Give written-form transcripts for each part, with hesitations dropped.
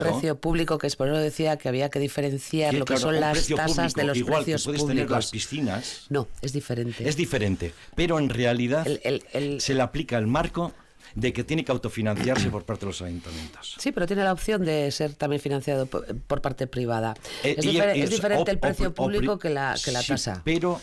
precio público, que es por eso decía que había que diferenciar lo que son las tasas de los precios puedes públicos. Tener las piscinas. No, es diferente. Es diferente, pero en realidad se le aplica el marco de que tiene que autofinanciarse por parte de los ayuntamientos. Sí, pero tiene la opción de ser también financiado por parte privada. Es diferente el precio público que la tasa. Pero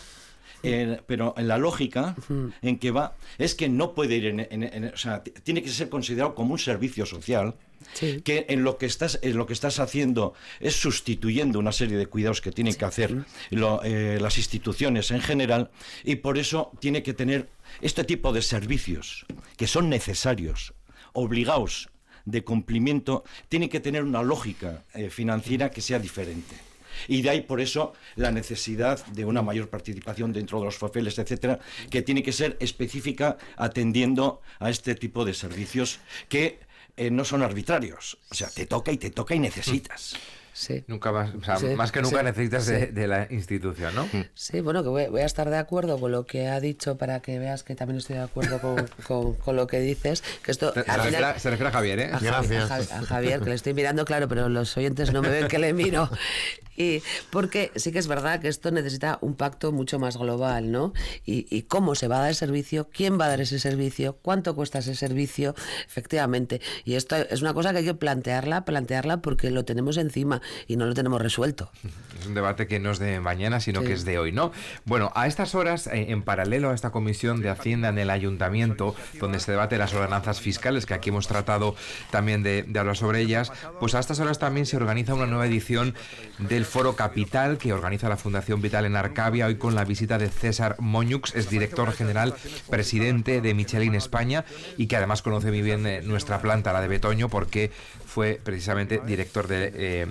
en la lógica en que va, es que no puede ir o sea, tiene que ser considerado como un servicio social. Sí. Que en lo que estás haciendo es sustituyendo una serie de cuidados que tienen que hacer las instituciones en general, y por eso tiene que tener este tipo de servicios que son necesarios, obligados de cumplimiento, tiene que tener una lógica financiera que sea diferente. Y de ahí, por eso, la necesidad de una mayor participación dentro de los papeles, etcétera, que tiene que ser específica atendiendo a este tipo de servicios que no son arbitrarios. O sea, te toca y necesitas. Sí. Nunca más, o sea, sí, más que nunca necesitas de la institución, ¿no? Sí, bueno, que voy a estar de acuerdo con lo que ha dicho, para que veas que también estoy de acuerdo con lo que dices. Que esto, se refiere a Javier, ¿eh? Gracias. A Javier, que le estoy mirando, claro, pero los oyentes no me ven que le miro. Y porque sí que es verdad que esto necesita un pacto mucho más global, ¿no? Y cómo se va a dar el servicio, quién va a dar ese servicio, cuánto cuesta ese servicio, efectivamente. Y esto es una cosa que hay que plantearla porque lo tenemos encima y no lo tenemos resuelto. Es un debate que no es de mañana, sino que es de hoy, ¿no? Bueno, a estas horas, en paralelo a esta comisión de Hacienda en el Ayuntamiento, donde se debate las ordenanzas fiscales, que aquí hemos tratado también de hablar sobre ellas, pues a estas horas también se organiza una nueva edición del Foro Capital, que organiza la Fundación Vital en Arcavia, hoy con la visita de César Moñux, es director general, presidente de Michelin España, y que además conoce muy bien nuestra planta, la de Betoño, porque fue precisamente director de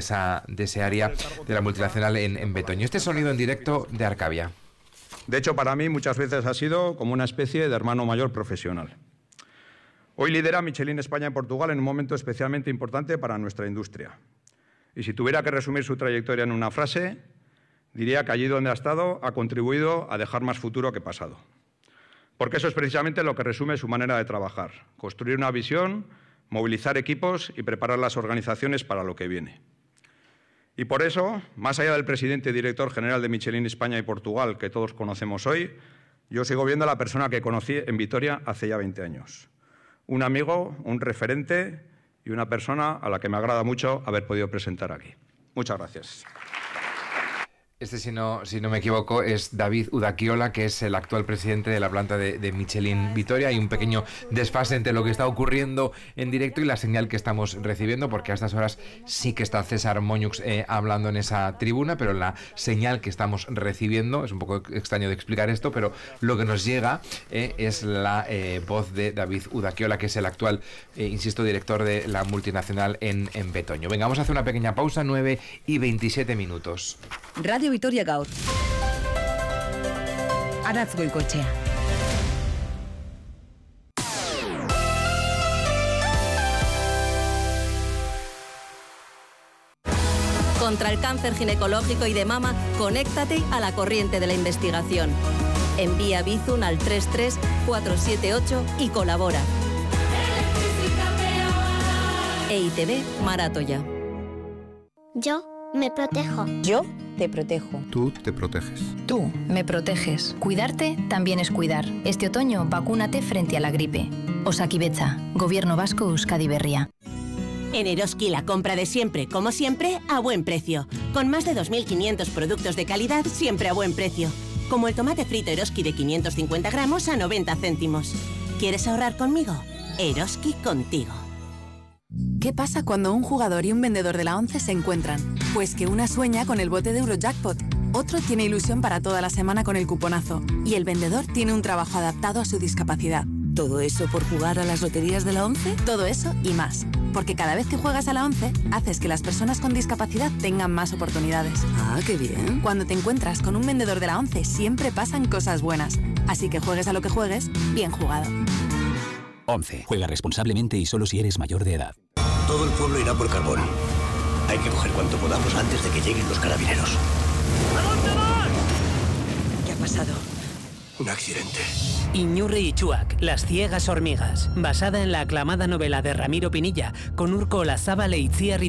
ese área de la multinacional en Betoño. Este sonido en directo de Arcavia. De hecho, para mí muchas veces ha sido como una especie de hermano mayor profesional. Hoy lidera Michelin España en Portugal en un momento especialmente importante para nuestra industria. Y si tuviera que resumir su trayectoria en una frase, diría que allí donde ha estado ha contribuido a dejar más futuro que pasado. Porque eso es precisamente lo que resume su manera de trabajar: construir una visión, movilizar equipos y preparar las organizaciones para lo que viene. Y por eso, más allá del presidente y director general de Michelin España y Portugal, que todos conocemos hoy, yo sigo viendo a la persona que conocí en Vitoria hace ya 20 años. Un amigo, un referente y una persona a la que me agrada mucho haber podido presentar aquí. Muchas gracias. Este, si no me equivoco, es David Udaquiola, que es el actual presidente de la planta de Michelin Vitoria. Hay un pequeño desfase entre lo que está ocurriendo en directo y la señal que estamos recibiendo, porque a estas horas sí que está César Moñux hablando en esa tribuna, pero la señal que estamos recibiendo, es un poco extraño de explicar esto, pero lo que nos llega es la voz de David Udaquiola, que es el actual, insisto, director de la multinacional en Betoño. Venga, vamos a hacer una pequeña pausa, 9:27. Radio Vitoria gaur. Aratz Goikoetxea. Contra el cáncer ginecológico y de mama, conéctate a la corriente de la investigación. Envía Bizum al 33478 y colabora. EITB Maratoya. Yo me protejo. Yo te protejo. Tú te proteges. Tú me proteges. Cuidarte también es cuidar. Este otoño, vacúnate frente a la gripe. Osakidetza, Gobierno Vasco, Euskadi Berria. En Eroski, la compra de siempre, como siempre, a buen precio. Con más de 2.500 productos de calidad, siempre a buen precio. Como el tomate frito Eroski de 550 gramos a 90 céntimos. ¿Quieres ahorrar conmigo? Eroski contigo. ¿Qué pasa cuando un jugador y un vendedor de la 11 se encuentran? Pues que una sueña con el bote de Eurojackpot, otro tiene ilusión para toda la semana con el cuponazo y el vendedor tiene un trabajo adaptado a su discapacidad. ¿Todo eso por jugar a las loterías de la 11? Todo eso y más. Porque cada vez que juegas a la 11, haces que las personas con discapacidad tengan más oportunidades. ¡Ah, qué bien! Cuando te encuentras con un vendedor de la 11, siempre pasan cosas buenas. Así que juegues a lo que juegues, bien jugado. 11. Juega responsablemente y solo si eres mayor de edad. Todo el pueblo irá por carbón. Hay que coger cuanto podamos antes de que lleguen los carabineros. ¿A dónde vas? ¿Qué ha pasado? Un accidente. Iñurri y Chuac, las ciegas hormigas, basada en la aclamada novela de Ramiro Pinilla, con Urko Olazábal e Itziar